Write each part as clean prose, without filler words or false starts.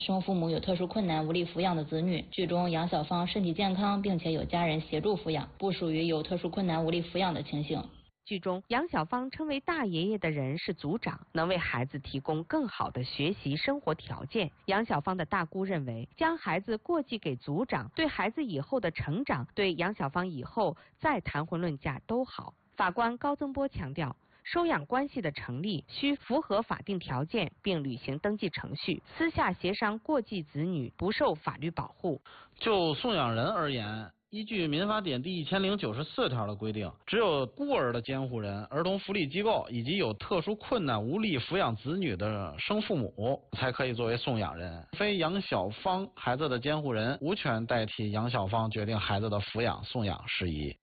生父母有特殊困难无力抚养的子女，剧中杨小芳身体健康，并且有家人协助抚养，不属于有特殊困难无力抚养的情形。 剧中杨小芳称为大爷爷的人是组长，能为孩子提供更好的学习生活条件。杨小芳的大姑认为，将孩子过继给组长，对孩子以后的成长，对杨小芳以后再谈婚论嫁都好。法官高增波强调，收养关系的成立需符合法定条件，并履行登记程序，私下协商过继子女不受法律保护。 就送养人而言，依据民法典第1094条的规定，只有孤儿的监护人、儿童福利机构以及有特殊困难无力抚养子女的生父母才可以作为送养人。非杨小芳孩子的监护人无权代替杨小芳决定孩子的抚养送养事宜。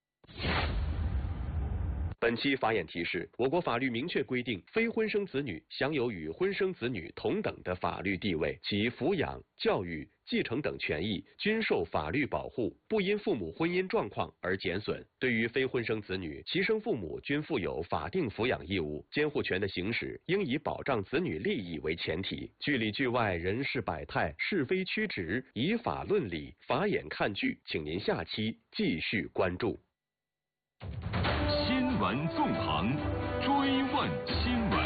本期法眼提示：我国法律明确规定，非婚生子女享有与婚生子女同等的法律地位，其抚养、教育、继承等权益均受法律保护，不因父母婚姻状况而减损。对于非婚生子女，其生父母均负有法定抚养义务，监护权的行使应以保障子女利益为前提。剧里剧外，人事百态，是非曲直，以法论理，法眼看剧，请您下期继续关注。 新闻纵横，追问新闻。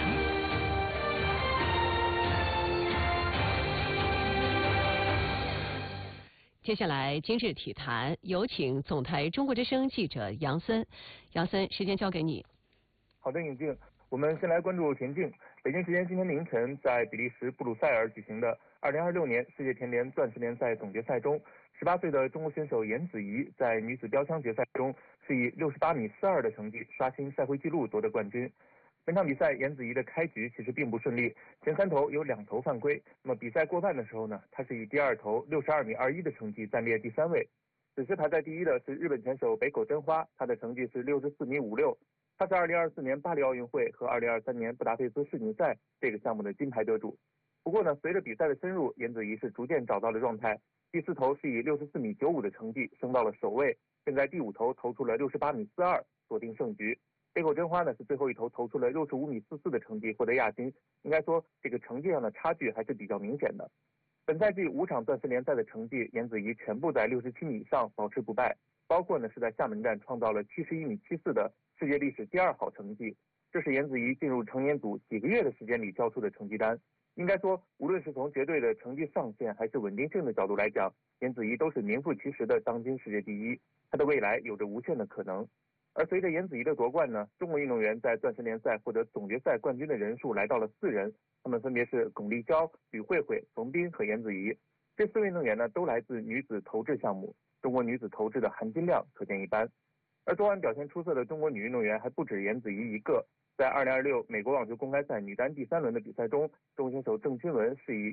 接下来今日体坛，有请总台中国之声记者杨森。杨森，时间交给你。 好的，尹静，我们先来关注田径。北京时间今天凌晨，在比利时布鲁塞尔举行的2026年世界田联钻石联赛总决赛中，18岁的中国选手颜子怡在女子标枪决赛中是以68.42米的成绩刷新赛会纪录夺得冠军。本场比赛，颜子怡的开局其实并不顺利，前3投有2投犯规。那么比赛过半的时候呢，她是以第2投62.21米的成绩暂列第3位。此时排在第1的是日本选手北口真花，她的成绩是64.56米。她是2024年巴黎奥运会和2023年布达佩斯世锦赛这个项目的金牌得主。不过呢，随着比赛的深入，颜子怡是逐渐找到了状态。第4投是以64.95米的成绩升到了首位，并在第5投投出了68.42米，锁定胜局。北口真花呢是最后一投投出了65.44米的成绩获得亚军。应该说这个成绩上的差距还是比较明显的。本赛季5场钻石联赛的成绩，颜子怡全部在67米以上保持不败，包括呢是在厦门站创造了71.74米的世界历史第2好成绩。这是颜子怡进入成年组几个月的时间里交出的成绩单。应该说，无论是从绝对的成绩上限还是稳定性的角度来讲，颜子怡都是名副其实的当今世界第一，她的未来有着无限的可能。而随着颜子怡的夺冠呢，中国运动员在钻石联赛获得总决赛冠军的人数来到了4人，他们分别是巩立姣、吕慧慧、冯彬和颜子怡。这4位运动员呢都来自女子投掷项目，中国女子投掷的含金量可见一斑。而昨晚表现出色的中国女运动员还不止颜子怡一个。在2026美国网球公开赛女单第3轮的比赛中，中国选手郑钦文是以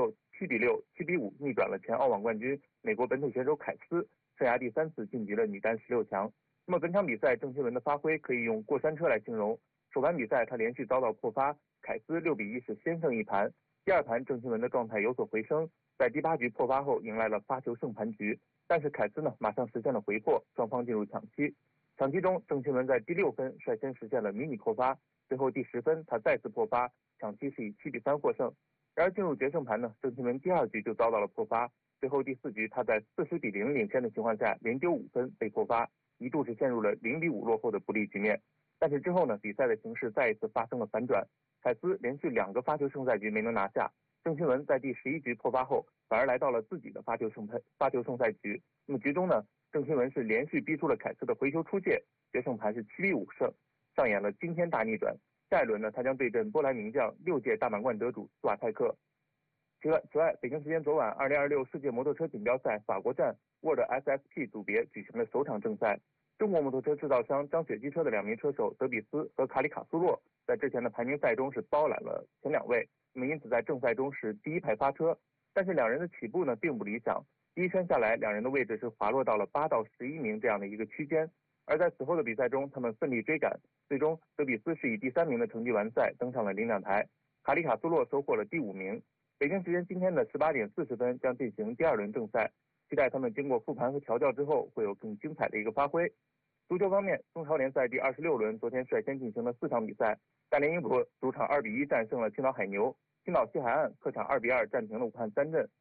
1-6、7-6、7-5逆转了前澳网冠军美国本土选手凯斯，生涯第3次晋级了女单16强。那么本场比赛郑钦文的发挥可以用过山车来形容。首盘比赛他连续遭到破发，凯斯6-1是先胜一盘。第2盘郑钦文的状态有所回升，在第8局破发后迎来了发球胜盘局，但是凯斯呢马上实现了回破，双方进入抢七。抢七中，郑钦文在第6分率先实现了迷你破发，最后第10分他再次破发，抢七是以7-3获胜。然而进入决胜盘呢，郑钦文第2局就遭到了破发，最后第4局他在40-0领先的情况下连丢5分被破发，一度是陷入了0-5落后的不利局面。但是之后呢，比赛的形势再一次发生了反转，凯斯连续2个发球胜赛局没能拿下，郑钦文在第11局破发后反而来到了自己的发球胜赛局。那么局中呢，郑钦文是连续逼出了凯斯的回球出界，决胜盘是7-5胜，上演了惊天大逆转。下一轮呢，他将对阵波兰名将6届大满贯得主斯瓦泰克。此外，北京时间昨晚2026世界摩托车锦标赛法国站 World SSP 组别举行了首场正赛。中国摩托车制造商张雪机车的2名车手德比斯和卡里卡苏洛在之前的排名赛中是包揽了前2位，那么因此在正赛中是第一排发车，但是2人的起步呢并不理想，第一圈下来2人的位置是滑落到了8到11名这样的一个区间。而在此后的比赛中，他们奋力追赶，最终德比斯是以第3名的成绩完赛，登上了领奖台，卡里卡苏洛收获了第5名。北京时间今天的18点40分将进行第2轮正赛，期待他们经过复盘和调教之后会有更精彩的一个发挥。足球方面，中超联赛第26轮昨天率先进行了4场比赛，大连英博主场2-1战胜了青岛海牛， 青岛西海岸客场2-2战平了武汉三镇。